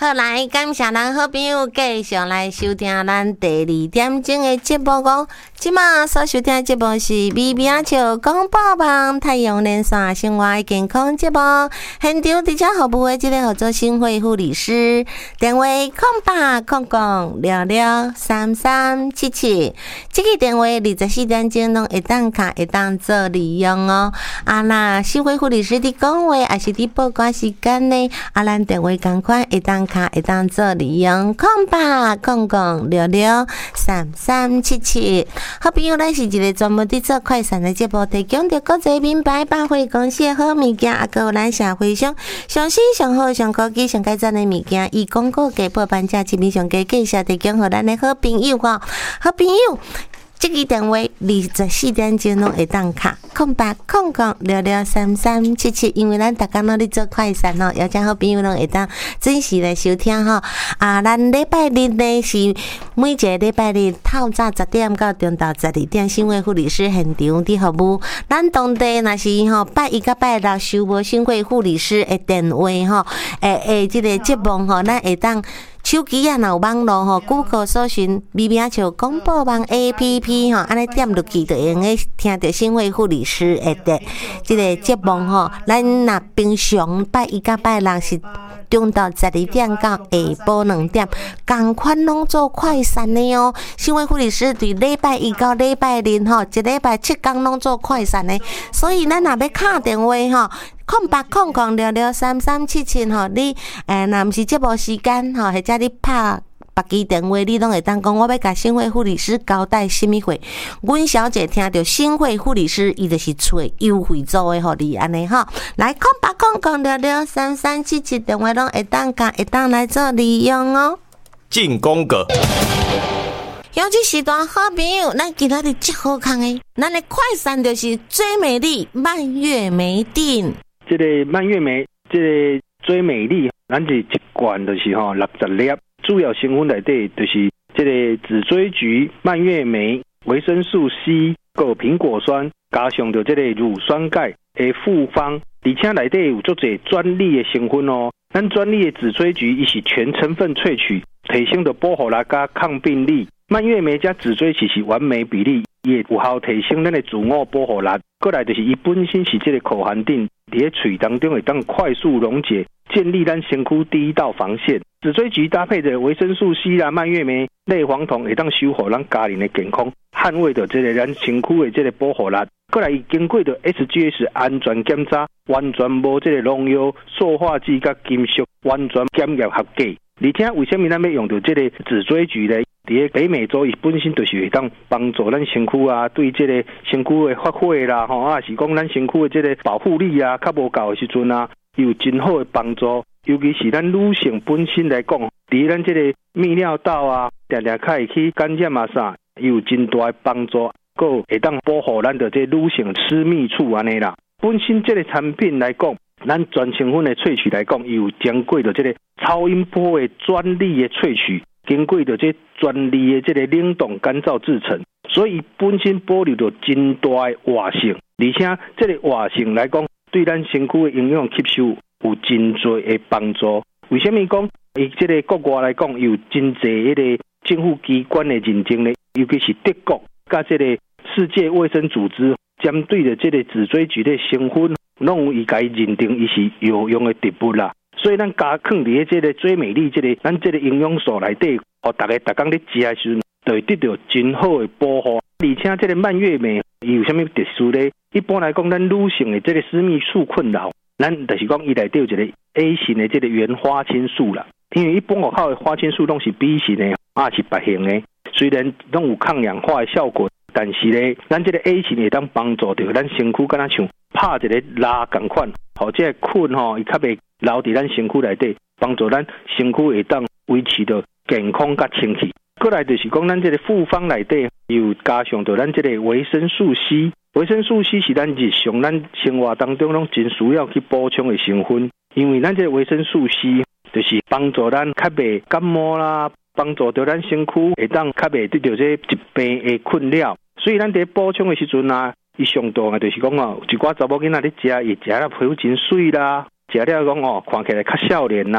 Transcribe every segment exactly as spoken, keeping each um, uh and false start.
好，来感谢咱好朋友继续来收听咱第二点钟的节目讲。即马所收听的节目是美名笑广播网太阳连线生活健康节目，现场伫遮服务的即个合作新会护理师，电话空八空空六六三三七七，这个电话二十四点钟拢会当卡会当做利用哦。啊，那新会护理师伫讲话，也是伫报告时间呢，啊，咱电话共款会当卡会当做利用，空八空空六六三三七七。好朋友，咱是一个专门伫做快闪的节目，提供着国际名牌百货公司的好物件，啊，还有咱社会上上新上好上高级上改赞的物件，以广告价报半价，市面上价介绍提供互咱的好朋友吼，好朋友。这个电话二十四点钟拢会当卡，空八空空六六三三七七，因为咱大家拢咧做快闪吼，邀请好朋友拢会当准时来收听吼。啊，咱礼拜日呢是每一个礼拜日透早十点到中昼十二点，新会护理师现场伫服务。咱当地若是吼拜一到拜六收无新会护理师的电话吼，诶诶，即个节目吼，咱会当。手机啊，若有网络吼 ，Google 搜寻美名笑广播网 A P P 吼，安尼点落去就会用个听到新会护理师的即个节目吼。咱若平常拜一到拜六是中昼十二点到下晡两点，共款拢做快闪的哦。新会护理师伫礼拜一到礼拜日吼，一礼拜七天拢做快闪的，所以咱若要敲电话吼。空八空空六六三三七七吼，你诶，若毋是节目时间吼，或者你拍别支电话，你拢会当讲，我要甲新会护理师交代什么话？阮小姐听到新会护理师，伊就是找优惠做诶，互你安尼吼。来，空八空空六六三三七七电话拢会当甲会当来做利用哦。 进广告。 尤其时段好朋友，咱今仔日真好康诶，咱的快闪就是最美丽蔓越莓锭。 这个蔓越莓，这个最美丽，咱是一罐就是吼六十粒，主要成分内底就是这个紫锥菊、蔓越莓、维生素 C、还有苹果酸，加上着这个乳酸钙的复方，而且内底有足侪专利的成分哦。咱专利的紫锥菊，伊是全成分萃取，提升着保护力加抗病力。蔓越莓加紫锥其是完美比例，也有效提升咱的自我保护力。过来就是伊本身是这个口含定，伫咧喙当中会当快速溶解，建立咱身躯第一道防线。紫锥菊搭配着维生素 C 啦、蔓越莓、类黄酮，会当守护咱家人的健康，捍卫着这个咱身躯的这个保护力。过来伊经过着 S G S 安全检查，完全无这个农药、塑化剂甲金属，完全检验合格。而且为什么咱要用到这个紫锥菊呢？伫北美洲，伊本身就是会当帮助咱身躯啊，对这个身躯的发火啦，吼啊，是讲咱身躯的这个保护力啊，较无够的时阵啊，有真好的帮助。尤其是咱女性本身来讲，伫咱这个泌尿道啊，常常较会去感染啊啥，有真大的帮助，佮会当保护咱的这女性私密处安尼啦。本身这个产品来讲，咱全成分的萃取来讲，有经过着这个超音波的专利的萃取。经过着这专利的这个冷冻干燥制成，所以本身保留着真大的活性，而且这个活性来讲，对咱身躯的营养吸收有真多的帮助。为什么讲伊这个国外来讲有真侪迄个政府机关的认证呢？尤其是德国甲这个世界卫生组织针对着这个紫锥菊的成分，拢有伊家认定伊是有用的植物啦。所以咱加放伫这个最美丽这个咱这个营养素内底，互大家逐工咧食的时阵，就会得到真好的保护。而且这个蔓越莓有啥物特殊咧？一般来讲，咱女性的这个私密处困扰，咱就是讲伊内底有一个 A 型的这个原花青素啦。因为一般外口的花青素拢是 B 型的，啊是白型的，虽然拢有抗氧化的效果，但是咧，咱这个 A 型会当帮助到咱身躯，敢若像拍一个蜡共款，或者菌吼，伊较袂留伫咱身躯内底，帮助咱身躯会当维持着健康甲清气。过来就是讲，咱这个复方内底有加上着咱这个维生素 C， 维生素 C 是咱日常咱生活当中拢真需要去补充的成分，因为咱这个维生素 C 就是帮助咱较袂感冒啦，帮助着咱身躯会当较袂得到这疾病的困扰。所以咱伫补充的时阵啊，伊上重要就是讲哦，一寡查某囡仔咧食，伊食了皮肤真水啦。食了讲哦，看起来较少年啦，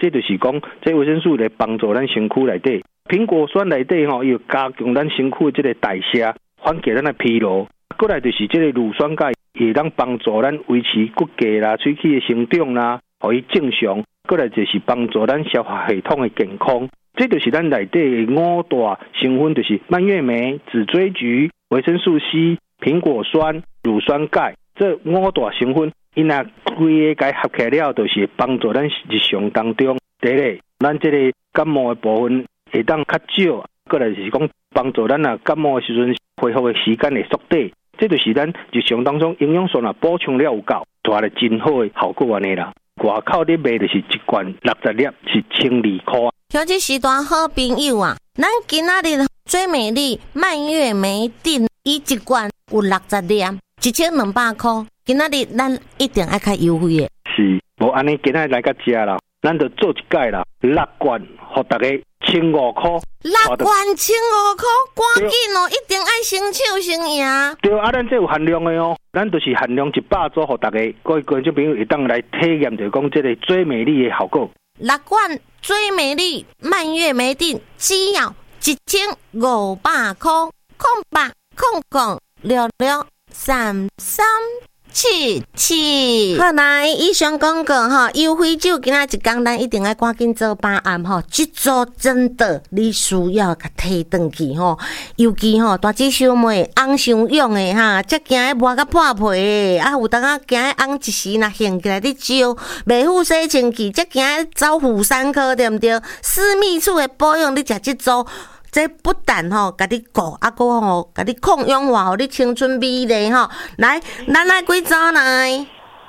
这就是讲，这维生素来帮助咱身躯内底。苹果酸内底吼，要加强咱身躯的这个代谢，缓解咱的疲劳。过来就是这个乳酸钙，也当帮助咱维持骨骼啦、喙齿的生长啦，互伊正常。过来就是帮助咱消化系统的健康。这就是咱内底的五大成分，就是蔓越莓、紫锥菊、维生素 C、苹果酸、乳酸钙。这五大成分，因若规个合起来了，就是帮助咱日常当中，第一个，咱这个感冒的部分会当较少。过来就是讲帮助咱啊感冒的时阵恢复的时间会缩短。这就是咱日常当中营养素啊补充了有够，带来真好的效果安尼啦。外口咧卖就是一罐六十粒，是千二块。 像这时段好朋友啊，咱今仔日最美丽蔓越莓锭，伊一罐有六十粒，一千两百块。今仔日咱一定爱较优惠的。 是，无安尼今仔来甲食啦，咱就做一届啦，六罐，互大家千五块。 六罐千五块，赶紧哦，一定爱先抢先赢。 对啊，咱这有限量的哦，咱就是限量一百组，互大家各位观众朋友会当来体验，就讲这个最美丽的效果。 六罐最美丽蔓越莓锭，只要一千五百块，空八空空六六三三七七。好来，以上讲过吼，优惠酒今仔一天咱一定要赶紧做把案吼，这组真的你需要甲摕转去吼，尤其吼大姐小妹红伤痒的哈，则惊迄磨甲破皮的，啊有当啊惊迄红一时若现起来你招，袂好洗清气，则惊迄走负三科对毋对？私密处的保养你食这组。这不但吼，甲你顾，啊个吼，甲你抗氧化，互你青春美丽吼。来，咱来几组来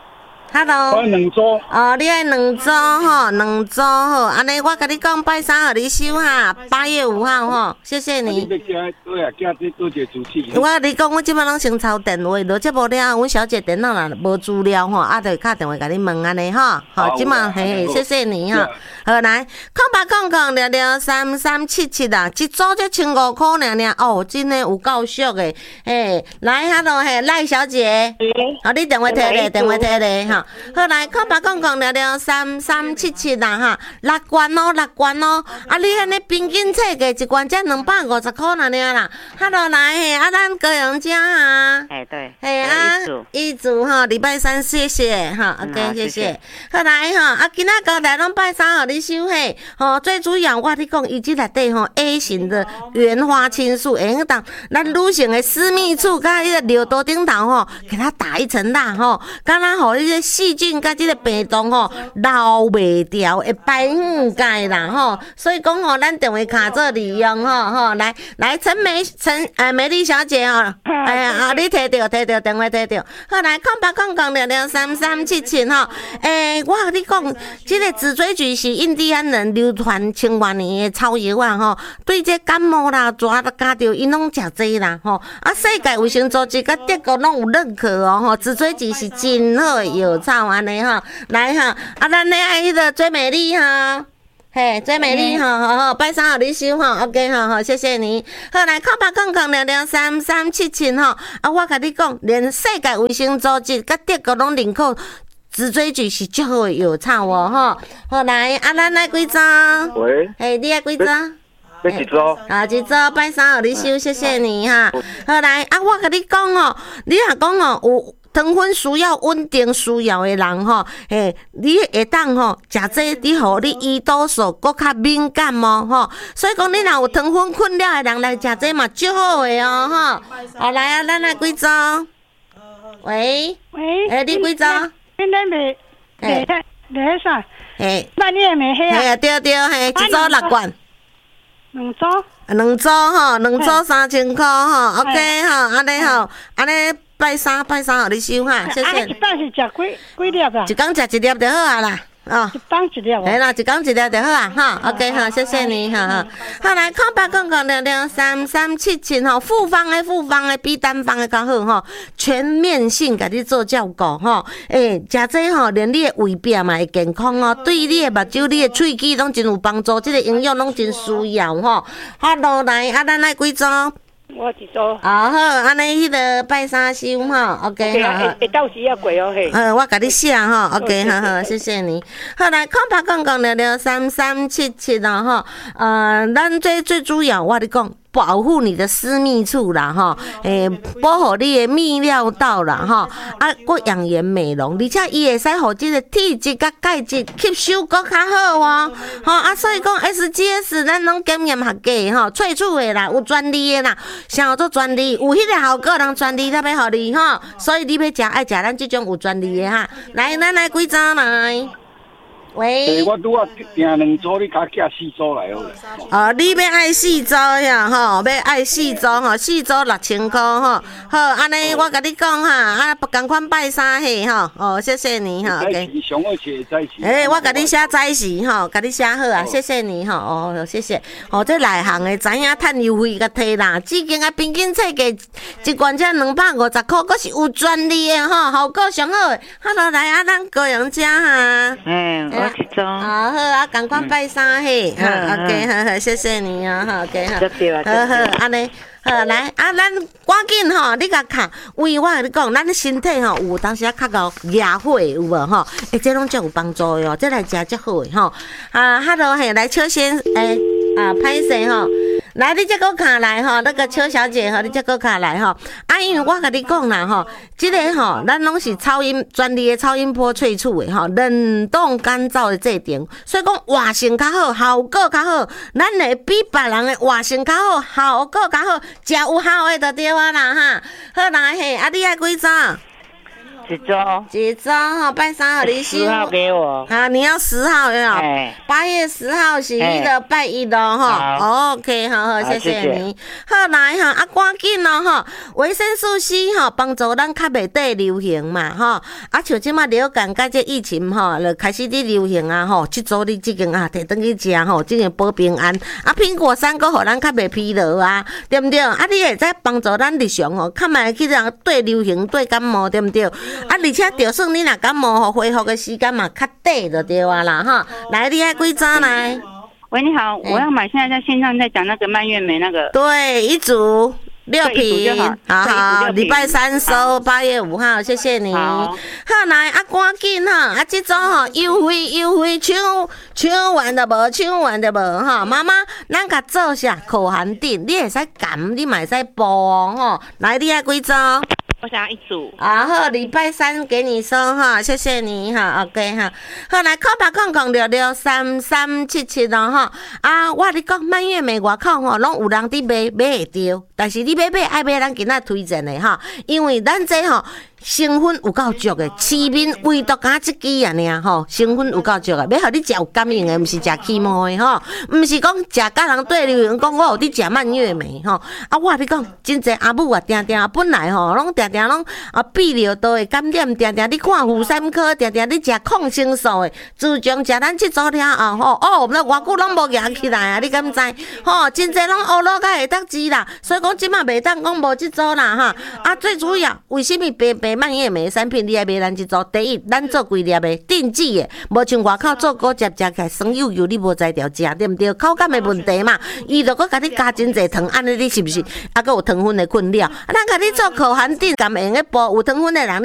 ？Hello。 我两组。 哦，你爱两组吼，两组好。安尼我甲你讲，拜三互你收哈，八月五号吼，谢谢你。我甲你讲，我即摆拢先抄电话，落节目了，阮小姐电脑若无资料吼，啊，就敲电话甲你问安尼吼。好，即摆嘿，谢谢你哈。好来，空八空空六六三三七七啊，一组才千五块尔尔哦，真诶有够俗诶，嘿，来，hello嘿，赖小姐，好，你电话摕咧，电话摕咧哈，好来，空八空空六六三三七七啦哈，六罐哦，六罐哦，啊，你安尼平均册价一罐才两百五十块尔尔啦，hello来嘿，啊，咱高阳家哈， 哎对， 嘿啊，一组哈，礼拜三谢谢哈 ，OK 谢谢，好来哈，啊，今仔高台拢拜三互你收嘿，吼，最主要我你讲，伊即内底吼 A 型的原花青素，会用当咱女性的私密处，甲迄个尿道顶头吼，给它打一层蜡吼，敢若互迄个细菌甲即个病毒吼留袂掉，会排远界啦吼，所以讲吼，咱电话卡做利用吼吼，来来陈美陈呃美丽小姐吼，哎呀啊，你摕着摕着电话摕着，好来空八空空六六三三七七吼，诶，我甲你讲，即个紫锥菊是印第安人流传千万年的草药啊吼，对这感冒啦、抓加着因拢食济啦吼，啊，世界卫生组织甲德国拢有认可哦吼，紫锥菊是真好的药草安尼吼，来哈，啊，咱咧爱迄个最美丽哈。嘿，最美丽吼，好好，拜三互你收吼 ，OK 吼，好，谢谢你。好来，空八空空六六三三七七吼，啊，我甲你讲，连世界卫生组织甲德国拢认可。紫锥菊是最好的药草哦，吼。好来，啊，咱来几张？ 喂。 嘿，你爱几张？ 要一组。 啊，一组拜三互你收，谢谢你哈。好来，啊，我甲你讲哦，你若讲哦有。糖分需要稳定需要的人吼，嘿，你会当吼食这，你互你胰岛素搁较敏感哦吼，所以讲你若有糖分困扰的人来食这嘛最好的哦吼。好来啊，咱来几组？喂喂， 诶，你几组？ 今天袂袂迄袂迄啥？ 嘿， 蔓越莓迄啊？ 嘿，对对，嘿，一组六罐。 两组。 两组吼，两组三千块吼 ，OK 吼，安尼吼，安尼。拜三拜三，互你收哈，谢谢。 啊，一摆是食几几粒啊？ 一工食一粒就好啊啦。哦， 一磅一粒哦。 系啦，一工一粒就好啊，哈 ，OK 哈，谢谢你哈哈。好来，空八空空六六三三七七吼，复方的复方的比单方的较好吼，全面性甲你做照顾吼。诶，食这吼，连你的胃壁嘛会健康哦，对你的目睭、你的喙齿拢真有帮助，这个营养拢真需要吼。好，落来啊，咱来几组？ 我一组。哦好，安尼迄个拜三收吼 ，OK 好。 会会到时要过哦嘿。 呃，我甲你写吼 ，OK 好好，谢谢你。好来，空白讲讲了了三三七七啦吼，呃，咱最最主要我跟你讲。保护你的私密处啦，吼，诶，保护你的泌尿道啦，吼，啊，搁养颜美容，而且伊会使互即个体质甲钙质吸收搁较好哦，吼，啊，所以讲 S G S 咱拢检验合格吼，萃取的啦，有专利的啦，啥做专利，有迄个效果，人专利才要互你吼，所以你要食爱食咱即种有专利的哈，来，咱来几张来。喂， 我拄啊订两组，你甲寄四组来哦。 哦，你要爱四组呀，吼，要爱四组吼，四组六千块吼。好，安尼我甲你讲哈，啊，共款拜三嘿吼，哦，谢谢你哈。 在时上好写在时。 诶，我甲你写在时吼，甲你写好啊，谢谢你吼，哦，谢谢。哦，这内行的知影趁优惠甲摕啦，至今啊平均册价一罐才两百五十块，阁是有专利的吼，效果上好的。好了，来啊，咱高阳食哈。 嗯。一张， 好好啊，赶快拜三嘿，好 ，OK， 好好，谢谢你啊，好 ，OK， 好，好好，安尼，好来啊，咱赶紧吼，你甲卡，为我跟你讲，咱的身体吼，有当时啊较高压火有无吼？诶，这拢足有帮助的哦，这来食足好的吼。啊，哈喽嘿，来邱先，诶。啊，歹势吼，来你这个卡来吼，那个邱小姐吼，你这个卡来吼。啊，因为我甲你讲啦吼，这个吼，咱拢是超音专利的超音波萃取的吼，冷冻干燥的制成，所以讲活性较好，效果较好，咱会比别人的活性较好，效果较好，食有效的就对啊啦哈。好啦嘿，啊你爱几张？ 一张， 一张哈，拜三号你收。 十号给我。 啊，你要十号有没有？八月十号是迄个拜一咯哈。OK， 好好，谢谢你。好来哈，啊赶紧咯哈，维生素 C 哈，帮助咱较袂得流行嘛哈。啊，像即马流感甲这疫情哈，就开始伫流行啊吼，即组你即间啊摕转去食吼，即个保平安。啊，苹果三个互咱较袂疲劳啊，对不对？啊，你会使帮助咱日常吼，较袂去人对流行对感冒，对不对？啊，而且就算你若感冒吼，恢复的时间嘛较短就对啊啦哈。来，你爱几张来？ 喂，你好，我要买，现在在线上在讲那个蔓越莓那个。 对，一组六瓶，好好，礼拜三收，八月五号，谢谢你。好，来啊，赶紧哈，啊，这种吼优惠优惠抢抢完的无，抢完的无哈。妈妈，咱甲做下口含锭，你会使含，你嘛会使补哦吼。来，你爱几张？ 我想要一组啊，好，礼拜三给你收哈，谢谢你哈 ，OK 哈，好来，扣八空空六六三三七七咯哈，啊，我你讲蔓越莓外口吼，拢有人伫买买会着，但是你买买爱买咱今仔推荐的哈，因为咱这吼。成分有够足的，市面唯独敢即支啊尔吼，成分有够足的，要互你食有感应的，毋是食起毛的吼，毋是讲食甲人对流行讲我有伫食蔓越莓吼，啊我你讲真济阿母啊，定定本来吼，拢定定拢啊泌尿道的感染，定定你看妇产科，定定你食抗生素的，自从食咱即组了后吼，哦，那偌久拢无硬起来啊，你敢知？吼，真济拢乌落甲会得志啦，所以讲即马袂当讲无即组啦哈，啊最主要为什么白白蔓越莓产品你爱买咱即组？第一，咱做规粒的定制的，无像外口做果汁食起来酸溜溜，你无才调食，对毋对？口感的问题嘛，伊就搁甲你加真济糖，安尼你是毋是？啊，搁有糖分的困扰？咱甲你做口含锭，甘用的补有糖分的人。